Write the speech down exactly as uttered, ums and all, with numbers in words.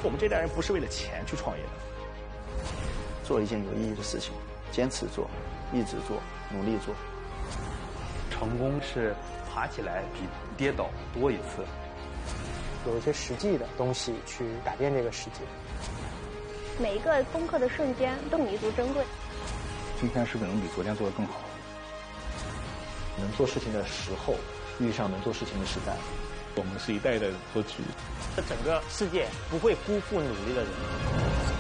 我们这代人不是为了钱去创业的， 做一件有意义的事情，坚持做，一直做，努力做。 成功是爬起来比跌倒多一次。 有一些实际的东西去改变这个世界。 每一个攻克的瞬间都弥足珍贵。 今天是不是能比昨天做得更好？ 能做事情的时候，遇上能做事情的时代。 我们是一代代的格局。 这整个世界不会辜负努力的人。